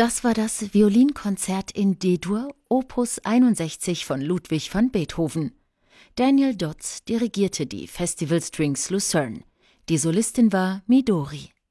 Das war das Violinkonzert in D-Dur, Opus 61 von Ludwig van Beethoven. Daniel Dodds dirigierte die Festival Strings Lucerne. Die Solistin war Midori.